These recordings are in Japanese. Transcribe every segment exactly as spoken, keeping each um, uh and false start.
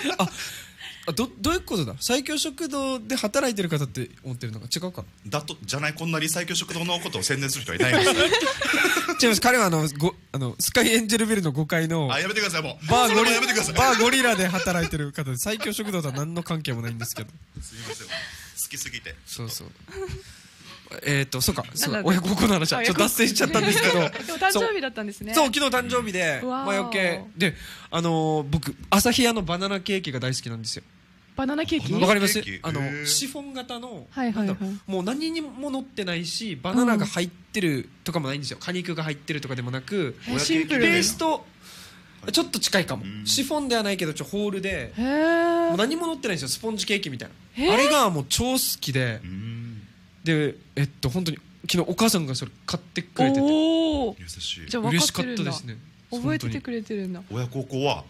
ああどどういうことだ。最強食堂で働いてる方って思ってるのか違うか。 だとじゃない、こんなに最強食堂のことを宣伝する人はいないんですよ。 違います。彼はあのごあのスカイエンジェルビルのごかいのあ、やめてください、もうバーゴリやめてください。 バーゴリラで働いてる方で、最強食堂とは何の関係もないんですけど。 すいません、好きすぎて。 そうそう。えっとそうか、そうなんだ親孝行の話はちょっと脱線しちゃったんですけど。 でも誕生日だったんですね。 そう、昨日誕生日でうん魔除けで、あのー僕朝日屋のバナナケーキが大好きなんですよ。 バナナケーキ。 わかりますケーキ？ あのへーシフォン型の、 はいはいはいなんだろう、もう何にも乗ってないし、バナナが入ってるとかもないんですよ。果肉が入ってるとかでもなく、 えシンプルペでーストちょっと近いかも。 うんシフォンではないけどちょホールで、 へもーう何も乗ってないんですよ。スポンジケーキみたいへーな。あれがもう超好きで、 うーん、 でえっと本当に昨日お母さんがそれ買ってくれてておお。 優しい。 じゃあ分か嬉しかってるんだ。 ったですね。 覚えててくれてるんだ。 親孝行は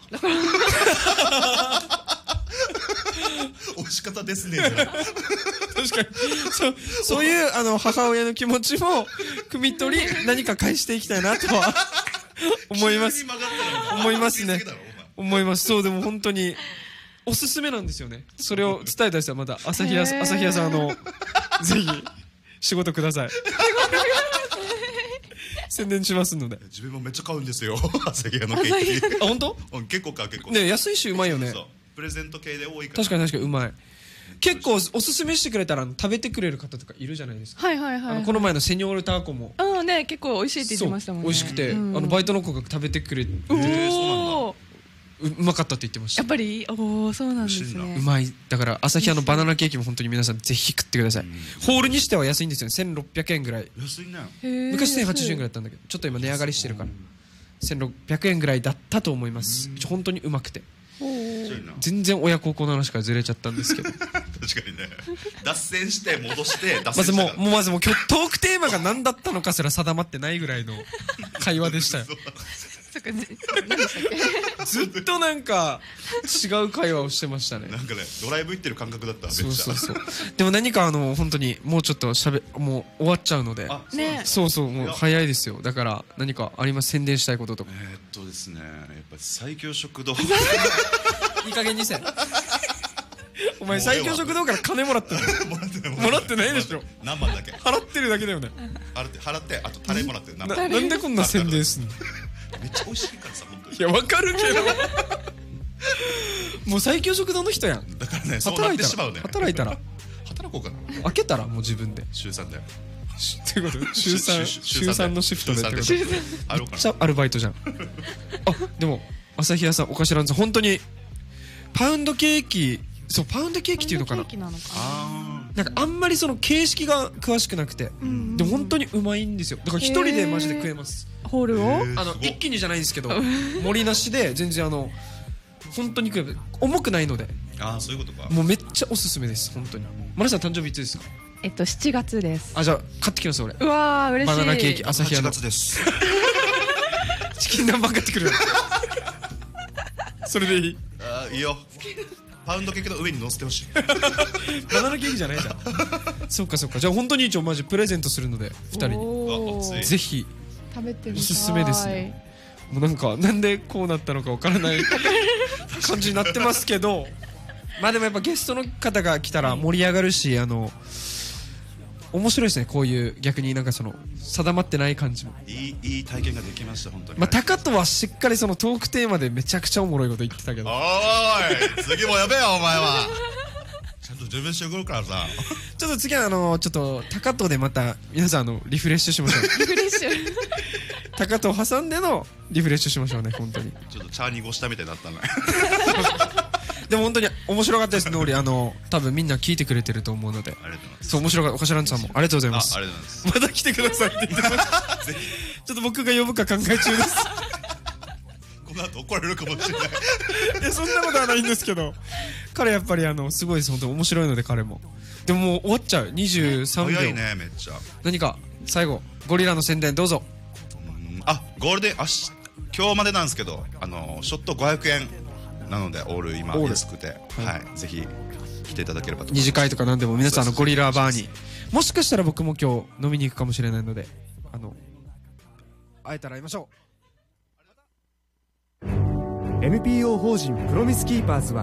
美味しかったですね。じゃあ確かにそうそういうあの母親の気持ちも汲み取り何か返していきたいなとは思います急に曲がったら思いますね言い過ぎだろお前思います。そう、でも本当におすすめなんですよね。それを伝えた人はまた朝日屋へー朝日屋さんあのぜひ仕事ください。宣伝しますので。 自分もめっちゃ買うんですよ。朝日屋のケーキ。 あ、本当？ うん結構買う結構。 ね、安いしうまいよね。 そう、プレゼント系で多いから。 確かに確かにうまい。結構おすすめしてくれたら食べてくれる方とかいるじゃないですか。 はいはいはい。 あのこの前のセニョールターコもうんね、結構美味しいって言ってましたもんね。 そう美味しくて、 うんあのバイトの子が食べてくれておへーそうなんだお。 ううまかったって言ってました。 やっぱりおお、そうなんです美味しいね。 うまい。だから朝日屋のバナナケーキも本当に皆さんぜひ食ってください。 うんホールにしては安いんですよね。せんろっぴゃくえんぐらい。 安いね。 へー昔せんはちじゅうえんぐらいだったんだけど、ちょっと今値上がりしてるからせんろっぴゃくえんぐらいだったと思います。 うん本当にうまくて、 おーそういな。 全然親孝行の話からずれちゃったんですけど確かにね。脱線して戻して脱まずもう線したからもうまずもう今日トークテーマが何だったのかすら定まってないぐらいの会話でしたよ。 そっか、じ何でしたっけ。 ずっとなんか違う会話をしてましたね。 なんかね、ドライブ行ってる感覚だった。めっちゃ。 そうそうそう。でも何かあの本当にもうちょっとしゃべもう終わっちゃうので、 あ、 ねそうそうもう早いですよ。だから何かあります？宣伝したいこととか。 えーっとですね、やっぱり最強食堂。 いい加減にせ。お前最強食堂から金もらってる。 もらってないもらってないでしょ。 何万だけ払ってるだけだよね。 払って払ってあとタレもらってる何な万。 なんでこんな宣伝すんの？ めっちゃ美味しいからさ本当に。 いやわかるけど。もう最強食堂の人やん。 だからね、そうなっ働いたらてしまうね。 働いたら働こうかな。 開けたらもう自分で。 週三だよ。 ってこと？週三週三のシフトでってこと？ 週三であろうかな。 めっちゃアルバイトじゃん。あ、でも朝日屋さんお頭さん本当にパウンドケーキ、そうパウンドケーキっていうのかな。 ケーキなのかあなんかあんまりその形式が詳しくなくて、 んでも本当にうまいんですよ。だから一人でマジで食えます。 な。ホールを。 へーあのすごい一気にじゃないんですけど、盛りなしで全然あの本当に食える。重くないので、 あ、ああそういうことか。 もうめっちゃおすすめです本当に。マナさん誕生日いつですか？ えっとしちがつです。 あ、じゃあ買ってきます俺。 うわー嬉しい。 バナナケーキ朝日屋のはちがつです。 チキン南蛮買ってくる。それでいい。 あーいいよ。パウンドケーキの上に乗せてほしい。 バナナケーキじゃないじゃん。そっかそっか。じゃあ本当に一応マジプレゼントするのでふたりにおーあ熱いぜひ。 食べてみたい。 おすすめですね。もうなんかなんでこうなったのかわからない感じになってますけど、まあでもやっぱゲストの方が来たら盛り上がるし、あの面白いですね。こういう逆になんかその定まってない感じも。 いいいい体験ができました本当に。 まあ高とはしっかりそのトークテーマでめちゃくちゃおもろいこと言ってたけど、 おーい次も呼べよお前は。ちゃんと自分してくるからさ。 ちょっと次はあのちょっと高とでまた皆さんあのリフレッシュしましょう。 リフレッシュ。 高とを挟んでのリフレッシュしましょうね本当に。 ちょっとチャーニー越したみたいになったね。 でも本当に面白かったですノーリー。あの多分みんな聞いてくれてると思うので、 ありがとうございます。 そう面白かった。おかしらんさんもありがとうございあ、あます。 りがとうございます。 また来てくださいって言ってました。 ぜひちょっと僕が呼ぶか考え中です。 この後怒られるかもしれない。 いやそんなことはないんですけど、彼やっぱりあのすごいです本当に面白いので彼も。でももう終わっちゃうにじゅうさんびょう。 早いねめっちゃ。 何か最後ゴリラの宣伝どうぞ。 うんあ、ゴールデンあし今日までなんですけど、あのショットごひゃくえんなのでオール今オール安くて、はいぜひ来ていただければと思い二ます。 次会とか何でも皆さんあのそうですゴリラバーにもしかしたら僕も今日飲みに行くかもしれないので、あの会えたら会いましょう。 エヌピーオー 法人プロミスキーパーズは